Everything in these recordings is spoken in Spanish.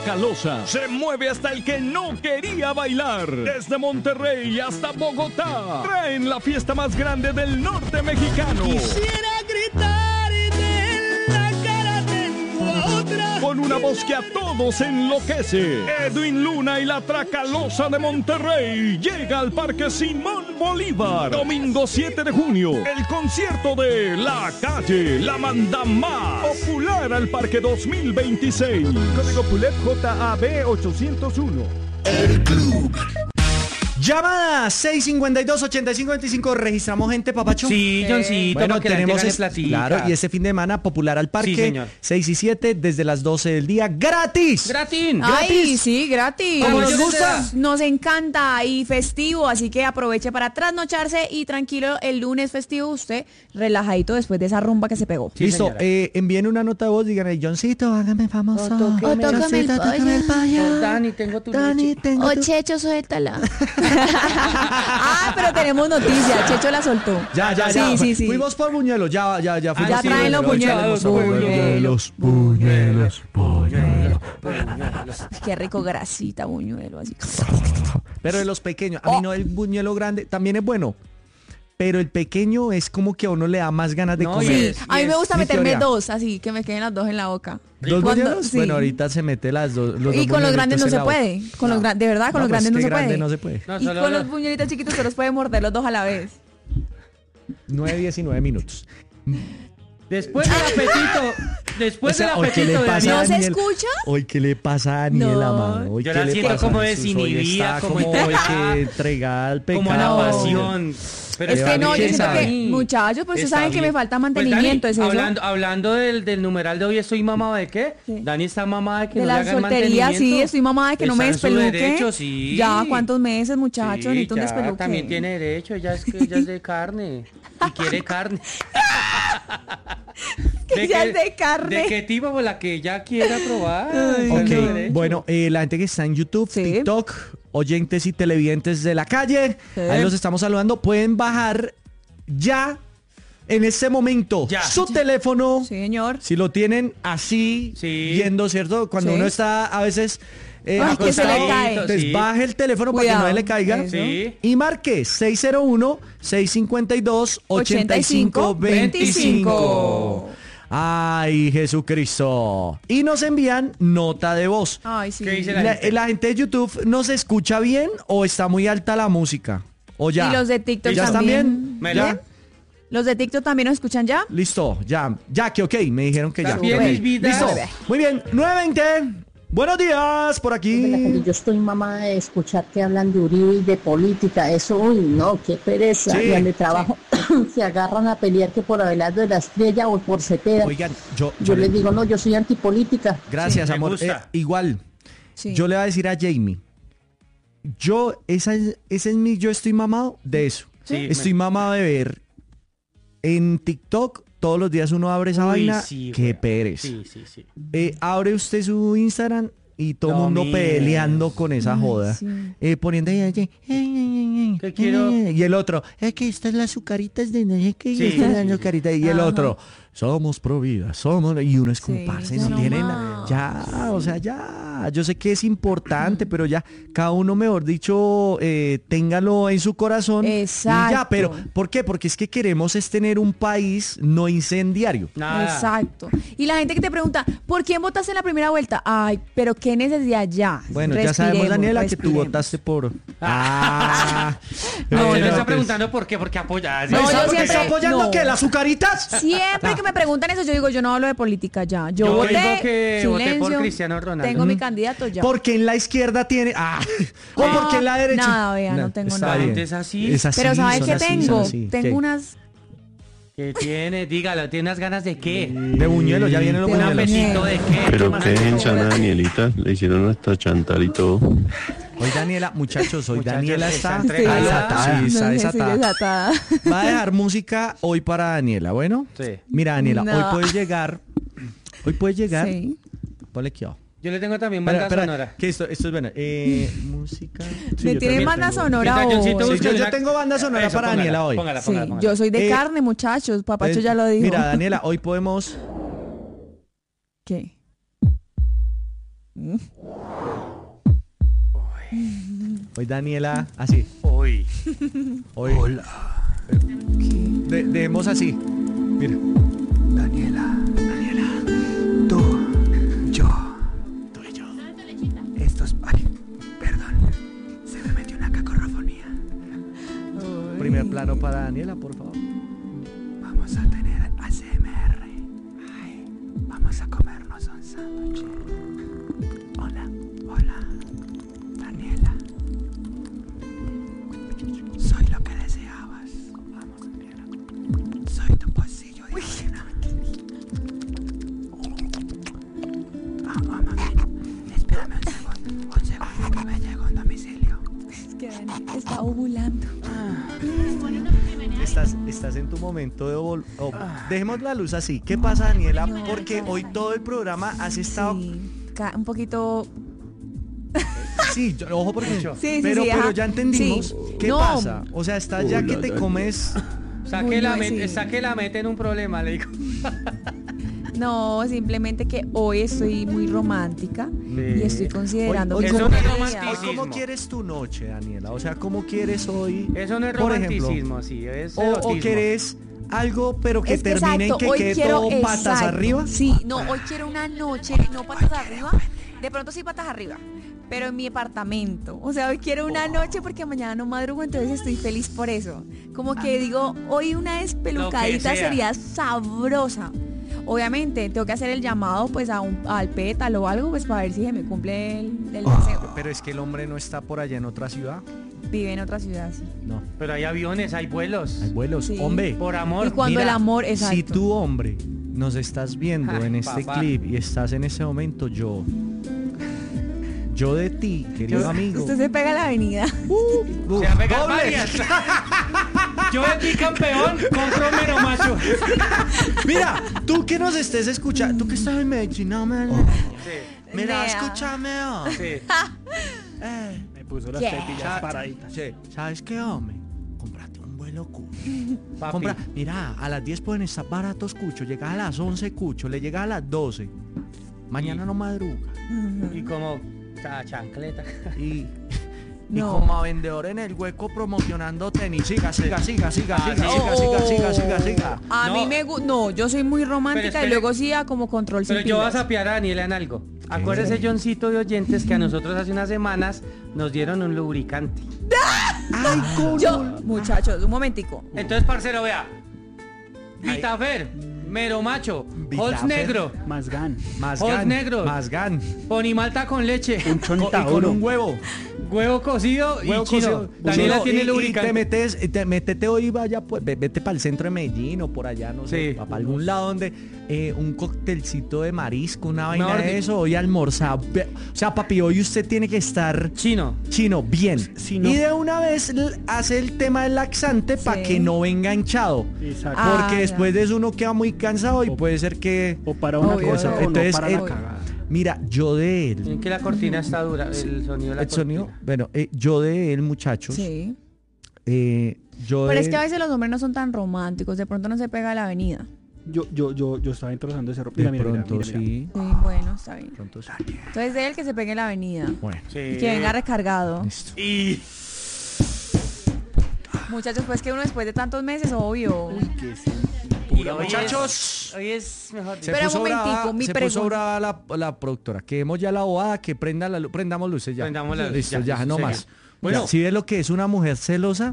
Tracalosa. Se mueve hasta el que no quería bailar. Desde Monterrey hasta Bogotá. Traen la fiesta más grande del norte mexicano. Quisiera gritar y de la cara tengo a otra. Con una voz que a todos enloquece. Edwin Luna y la Tracalosa de Monterrey llega al Parque Simón Bolívar. Domingo 7 de junio. El concierto de La Calle, La Manda Más. Popular al Parque 2026. Código PULEP JAB 801. El Club. Llamada 652-8525. ¿Registramos gente, papacho? Sí, Johncito, bueno, tenemos platica. claro, y este fin de semana popular al parque. Sí, señor. 6 y 7 desde las 12 del día. ¡Gratis! ¡Gratín! Ay, sí, gratis. Como nos gusta. Nos encanta y festivo, así que aproveche para trasnocharse y tranquilo, el lunes festivo usted relajadito después de esa rumba que se pegó. Sí, Listo, señora. envíen una nota de voz, díganle, Johncito, hágame famoso. tócame el pollo. Dani, tengo tu Dani, leche. tengo O tu... Checho, suéltala. Pero tenemos noticia. Checho la soltó. Ya. Sí. Fuimos por Buñuelo, ya fuimos. Ya por traen los buñuelos. Buñuelos. Qué rico grasita, buñuelo, así. Pero de los pequeños, a mí no el buñuelo grande, también es bueno. Pero el pequeño es como que a uno le da más ganas de No, comer. A mí me gusta mi meterme teoría. 2, así que me queden las 2 en la boca. ¿Dos Cuando- buñuelos? sí. Bueno, ahorita se mete las dos. Y con los grandes no se puede. Con los de verdad, con los grandes no se puede. no se puede. No, Y solo con los- los puñuelitos chiquitos se los puede morder los dos a la vez. 9:19 minutos. Después del apetito. Después O sea, del ¿hoy qué le apetito de pasa a ¿No se Daniel? escucha? Hoy, ¿qué le pasa a Daniela, No. mano? Hoy, Yo ¿qué la le siento pasa? como Jesús? Hoy desinhibida, está como como entregada. que entregada al pecado. Como la pasión. Pero Es que no, yo siento que, bien. muchachos, pues ustedes Está saben que bien. me falta Pues, mantenimiento, Dani, ¿es eso? hablando del numeral de hoy, ¿estoy mamado de qué? Sí. Dani está mamada de que De no le la hagan soltería, sí, mantenimiento. estoy mamada de que no me Está en su despeluque. derecho, sí. Ya, ¿cuántos meses, muchachos? Sí, Necesito un ya, despeluque. también tiene derecho, ella es de carne y quiere carne. Que ya es de carne. ¿De qué tipo? Pues la que ella quiera probar. Ay, está en su Ok, derecho. bueno, la gente que está en YouTube, Sí. TikTok, oyentes y televidentes de la calle, Sí. ahí los estamos saludando. Pueden bajar ya, en este momento, Ya. su teléfono. Sí, señor. Si lo tienen así, Sí. viendo, ¿cierto? Cuando Sí. uno está a veces Ay, que se le acostado, cae. entonces Sí. baje el teléfono para que Cuidado. no le caiga. Eso. Sí. Y marque 601-652-8525. Ay, Jesucristo. Y nos envían nota de voz. Ay, sí. ¿Qué dice la gente? La gente de YouTube ¿nos escucha bien o está muy alta la música? ¿O ya? Y los de TikTok ¿Ya están también. bien? ¿Ya? ¿Ya? ¿Los de TikTok también nos escuchan ya? Listo, ya, que ok, me dijeron que ya. También, Ok. mis vidas. Listo, muy bien, 9:20. Buenos días, por aquí. Yo estoy mamada de escuchar que hablan de Uribe y de política. Eso, uy, no, qué pereza. Sí, Y donde trabajo se agarran a pelear que por Abelardo de la Estrella o por Cepeda. Oigan, yo Yo les digo, no, yo soy antipolítica. gracias, Sí, me amor. gusta. Igual, Sí. yo le voy a decir a Jamie, ese es mi, yo estoy mamado de eso. Sí, Estoy mamado de ver en TikTok, todos los días uno abre esa Uy, vaina, sí, qué güey. pereza. Sí. Abre usted su Instagram y todo el Lo mundo mismo. peleando con esa joda. sí. Poniendo ahí, ¿Qué quiero? y el otro, es que estas las azucaritas de no sé qué, y Sí, estas las sí, sí. azucaritas, y el Ajá. otro, somos pro vida, somos, y uno es como, Sí, parce, ya no no tienen, más. ya, o sea, ya, yo sé que es importante, pero ya, cada uno, mejor dicho, téngalo en su corazón, y ya, Exacto. pero, ¿por qué? Porque es que queremos es tener un país no incendiario. Nada. Exacto. Y la gente que te pregunta, ¿por quién votaste en la primera vuelta? Ay, pero qué necesidad ya. Bueno, ya sabemos, Respiremos, Daniela, que tú respiremos. votaste por... No, Bueno, me está pues, preguntando por qué, porque apoyas. No, yo ¿Está siempre- apoyando no. qué? ¿Las azucaritas? Siempre que me preguntan eso, yo digo, yo no hablo de política ya. Yo Yo voté, digo que voté por silencio, Cristiano Ronaldo. Tengo mi candidato ya. Porque en la izquierda tiene... ¿O porque en la derecha? Nada, vea, no tengo está nada. bien. Es así. Es así, Pero ¿sabes son qué así, tengo? son así. Tengo ¿Qué? unas... ¿Qué tiene? Dígalo, ¿tiene unas ganas de qué? De buñuelo, ya vienen los De ¿Un buñuelos. apetito de qué? Pero ¿Qué qué más? ensana Danielita, le hicieron hasta chantar y todo. Hoy Daniela, muchachos, hoy Muchachos, Daniela está está entregada. desatada. Sí, está No sé, desatada. sí, desatada. Va a dejar música hoy para Daniela, ¿bueno? Sí. Mira, Daniela, No. hoy puedes llegar. Sí. Ponle aquí abajo. Yo le tengo también banda sonora. que esto es bueno. Música. Sí, ¿Me yo tiene también banda tengo. sonora Mientras Johncito hoy? Sí, busca yo una- tengo banda sonora Eso, para póngala, Daniela hoy. Póngala, Sí, póngala, póngala. yo soy de Eh, carne, muchachos. Papacho ya lo dijo. Mira, Daniela, hoy podemos. ¿Qué? Hoy Daniela, así. Hoy. Hoy. Hola. Dejemos así. Mira. Daniela, tú, yo. Estos, ay, perdón, se me metió una cacorrofonía. Primer plano para Daniela, por favor. Vamos a tener ASMR. Ay, vamos a comernos un sándwich. Hola, Daniela. Soy lo que deseabas. Vamos, Daniela. Soy tu pocillo de avena. Mamá, espérame un segundo que me llega un domicilio. Es que Dani está ovulando. Estás en tu momento de dejemos la luz así. ¿Qué pasa, Daniela? No, Porque hoy todo el programa has estado... Sí, un poquito... Sí, ojo porque... Sí, pero ajá. ya entendimos. Sí. ¿Qué No. pasa? O sea, estás ya que te comes... Saque la sí. mente en un problema, le digo. No, simplemente que hoy estoy muy romántica y estoy considerando Hoy, que eso como no es que- romanticismo. ¿cómo quieres tu noche, Daniela? O sea, ¿cómo quieres hoy? Eso no es por ejemplo, romanticismo, sí, es o erotismo. querés algo, pero que Es que termine en exacto, que hoy quede quiero, todo patas exacto. arriba. Sí, no, hoy quiero una noche, no patas arriba. De pronto sí patas arriba, pero en mi apartamento. O sea, hoy quiero una noche porque mañana no madrugo, entonces estoy feliz por eso. Como que digo, hoy una espelucadita Lo que sea. sería sabrosa. Obviamente, tengo que hacer el llamado pues al pétalo o algo, pues para ver si se me cumple el deseo. Pero es que el hombre no está por allá en otra ciudad. Vive en otra ciudad, sí. No. Pero hay aviones, hay vuelos. Hay vuelos. Sí. Hombre. Por amor. Y cuando mira, el amor es si tú, hombre, nos estás viendo en este papá. clip y estás en ese momento, yo de ti, querido amigo. Usted se pega a la avenida. Se va a pegar varias. Yo de ti, campeón, compro mero macho. Mira, tú que nos estés escuchando, tú que estás en Medellín, no, man. Sí, Mira, Vea. escúchame, oh. sí. Me puso las ¿Qué? tetillas paraditas. Sí, ¿sabes qué, hombre? Cómprate un vuelo cucho. Papi. Mira, a las 10 pueden estar baratos cucho, llegas a las 11 cucho, le llegas a las 12. Mañana no madruga. Y como chancleta. Y No. como a vendedor en el hueco promocionando tenis. Siga. sí. A No. mí me gusta. No, yo soy muy romántica Pero y espere. luego sí a como control sin Pero yo vas pilas. a piar a Daniela en algo. Acuérdese, Johncito, de oyentes, que a nosotros hace unas semanas nos dieron un lubricante. Ay, Yo, muchachos, un momentico. Entonces, parcero, vea. Vitafer, mero macho, Halls Vitafer. negro, Más gan. Más Ojos gan, negros. más gan. ponimalta con leche, Un Y con chontaduro. un huevo. huevo cocido Huevo y chino. cocido. Daniela Chino, tiene y lubricante. métete hoy, vaya, pues, vete para el centro de Medellín o por allá, no sé, Sí. para algún lado donde un coctelcito de marisco, una vaina Mejor de di- eso, hoy almorzar. O sea, papi, hoy usted tiene que estar Chino. chino, bien. Si no- Y de una vez hace el tema del laxante para Sí. que no venga hinchado. Exacto. Ah, Porque ya. después de eso uno queda muy cansado y puede ser que... O para una Obvio, cosa obvio. o Entonces, no para la el- cagada. Mira, yo de él... Miren que la cortina está dura, el sonido de la El sonido, cortina. bueno, yo de él, muchachos, Sí. yo Pero de es que a veces los hombres no son tan románticos, de pronto no se pega a la avenida. Yo estaba introzando ese ropa. de Mira, pronto mira. sí, Sí, bueno, está bien. de pronto sí. Entonces de él que se pegue en la avenida. Bueno, Sí. Y que venga recargado. listo. Y Muchachos, pues que uno después de tantos meses, obvio. y hoy muchachos. hoy es mejor Se dicho. Pero un puso momentico, brava, mi se pregunta. puso brava la productora. Quedemos ya la bobada, que prenda la luz, prendamos luces ya. Prendamos la luz, Listo, ya, ya, no serio. más. Bueno. Bueno, si ves lo que es una mujer celosa,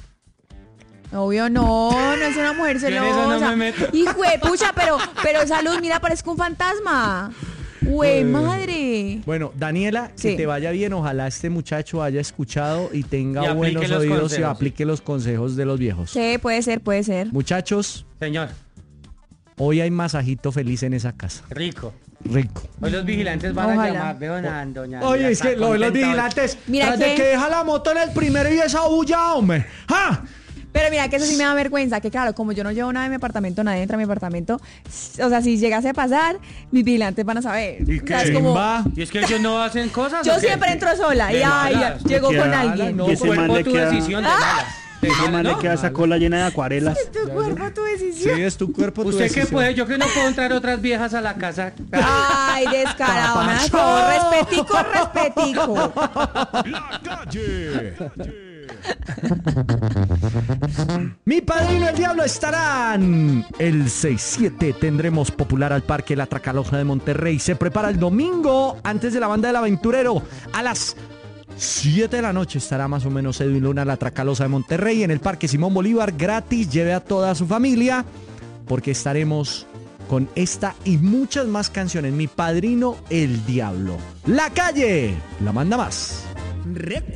Obvio no es una mujer Yo en eso no celosa. me meto. Hijo de pucha, pero esa luz, mira, parezco un fantasma. Güey, madre. bueno, Daniela, que Sí. te vaya bien, ojalá este muchacho haya escuchado y tenga Y aplique buenos los oídos y consejos. aplique los consejos de los viejos. Sí, puede ser, puede ser. Muchachos, Señor, hoy hay masajito feliz en esa casa. rico. Rico. Hoy los vigilantes van Ojalá. a llamar. Veo a doña. Oye, Daniela es que está los contenta hoy. vigilantes, Mira tras de que- que deja la moto en el primero y esa bulla, hombre. ¡Ja! Pero mira que eso sí me da vergüenza, que claro, como yo no llevo nada en mi apartamento, nadie entra a mi apartamento, o sea, si llegase a pasar, mis vigilantes van a saber. ¿Y O sea, qué? es como, Va? Y es que ellos no hacen cosas. yo ¿o qué? siempre entro sola y De ay, malas. llegó ¿Qué con malas? alguien. No, Tu ese man cuerpo, le tu queda- decisión de malas. Ese man le queda esa cola llena de acuarelas. Tu cuerpo, tu decisión. Sí, es tu cuerpo, tu ¿Usted qué decisión. puede? Yo que no puedo entrar otras viejas a la casa. Ay, descarado. Me das favor, respetico. La calle. Mi Padrino el Diablo estarán el 6-7. Tendremos Popular al Parque La Tracalosa de Monterrey. Se prepara el domingo antes de la Banda del Aventurero. A las 7 de la noche estará más o menos Edwin Luna La Tracalosa de Monterrey en el Parque Simón Bolívar. Gratis, lleve a toda su familia porque estaremos con esta y muchas más canciones. Mi Padrino el Diablo. La calle la manda más.